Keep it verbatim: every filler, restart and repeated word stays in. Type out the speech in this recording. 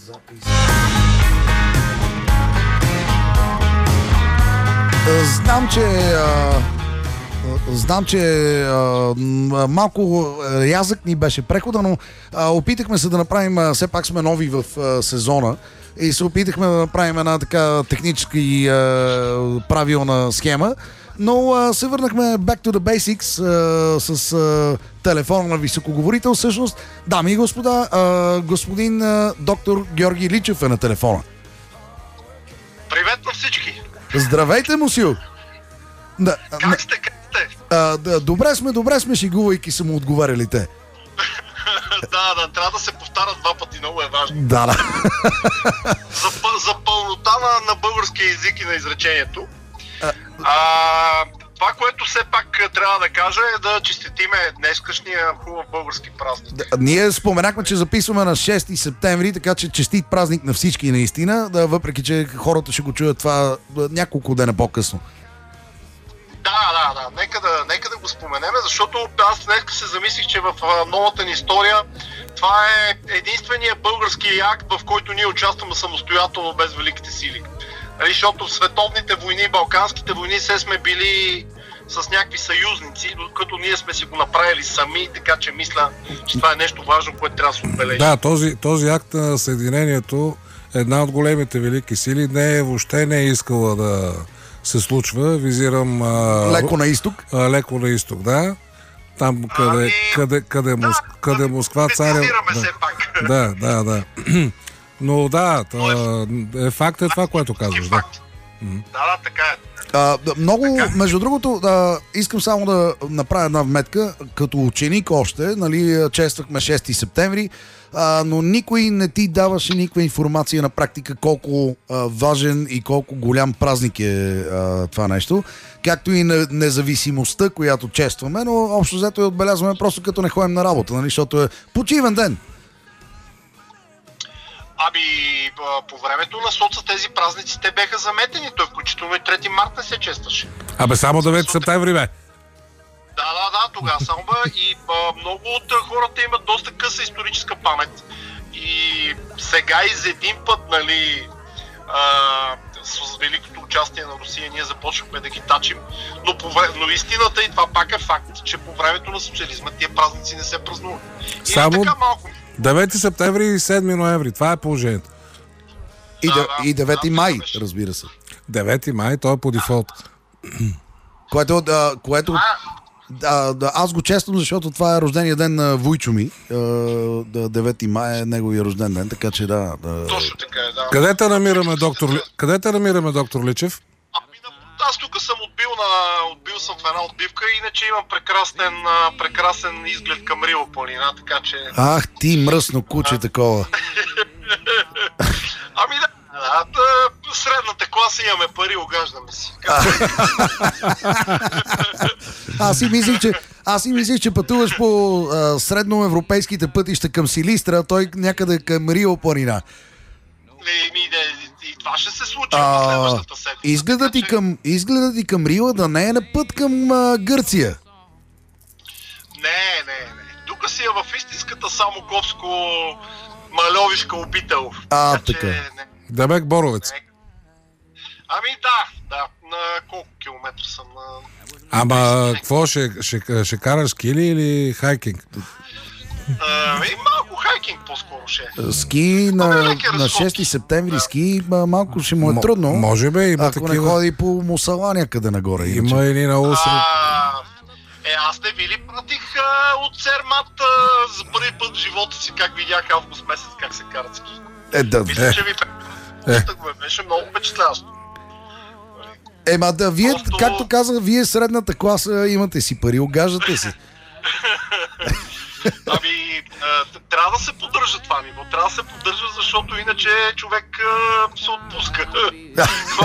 Запис. Знам, че а, знам, че а, малко рязък ни беше прехода, но а, опитахме се да направим, а, все пак сме нови в а, сезона и се опитахме да направим една така технически а, правилна схема, но а, се върнахме back to the basics а, с а, телефона на високоговорител. Всъщност, дами и господа, а, господин а, доктор Георги Личев е на телефона. Привет на всички! Здравейте, мусил! Да, как сте, как сте? А, да, добре сме, добре сме, шегувайки са му отговаряли те. да, да, трябва да се повтарят два пъти, много е важно. Да, да. за, за пълнота на, на българския език и на изречението. А... А, това, което все пак трябва да кажа е да честитиме днескашния хубав български празник. Да, ние споменахме, че записваме на шести септември, така че честит празник на всички наистина, да, въпреки че хората ще го чуят това няколко дена по-късно. Да, да, да. Нека да, нека да го споменеме, защото аз днес се замислих, че в новата ни история това е единствения български акт, в който ние участваме самостоятелно без великите сили. Защото в световните войни, балканските войни, все сме били с някакви съюзници, докато ние сме си го направили сами, така че мисля, че това е нещо важно, което трябва да се отбележи. Да, този, този акт на съединението, една от големите велики сили, не е, въобще не е искала да се случва. Визирам... А, леко на изток. А, леко на изток, да. Там, къде, ами... къде, къде, да, Мос... къде да, Москва царя... Да, все пак. Да, да, да. Но да, е факт е това, което казваш. Да, да, да, така е. А, много, между другото, а, искам само да направя една вметка. Като ученик още, нали, чествахме шести септември, а, но никой не ти даваше никаква информация на практика колко а, важен и колко голям празник е а, това нещо. Както и на независимостта, която честваме, но общо взето я отбелязваме просто като не ходим на работа, нали, защото е почивен ден. Ами, по времето на соца тези празници те беха заметени. Той включително и трети март не се честваше. Абе, само девети септември, бе. Да, да, да, тогава само бе. И а, много от хората имат доста къса историческа памет. И сега из един път, нали, а, с великото участие на Русия ние започнахме да ги тачим. Но, по време, но истината и това пак е факт, че по времето на социализма тия празници не се празнуват. И само... така малко... девети септември и седми ноември. Това е положението. И, да, да, да, и девети да, май, да, разбира се. девети май, той е по дефолт. Което, да, което да, да, аз го чествам, защото това е рождения ден на Вуйчо ми. Да, девети май е неговия рожден ден, така че да. да... Точно така е, да. Къде те намираме, доктор, Къде те намираме, доктор Личев? Ами, аз тук съм отбил, на, отбил съм в една отбивка, иначе имам прекрасен, прекрасен изглед към Рила планина, така че... Ах, ти мръсно куче такова. Ами да, да, да, средната класа имаме пари, огаждаме си. Аз си мислих, че, аз си мислих, че пътуваш по а, средноевропейските пътища към Силистра, той някъде към Рила планина. И, и, и, и това ще се случи в следващата седмица. Изгледът ти към, изгледът ти към Рила да не е на път към а, Гърция. Не, не, не. Тук си е в истинската Самоковско Мальовишка обител. А, така. така. Не, Дебек Боровец. не. Ами да, да. На колко километра съм? На... Ама, какво, ще, ще, ще караш ски или хайкинг? Ами, малко хайкинг по-скоро ще е. Ски на, на шести септември, да. Ски малко ще му е трудно. М- може би, има ако такива... не ходи по Мусала някъде нагоре. Има или на Усъм. Е, аз не ви ли пратих а, от Сермат а, за първи път в живота си, как видях август месец, как се карат ски. Е, да. Мисля, Е. че ви Е. беше много впечатляващо. Ема да, вие, Просто... както казах, вие средната класа имате си пари, огаждате си. Ами, а, трябва да се поддържа това ниво. Трябва да се поддържа, защото иначе човек а, се отпуска.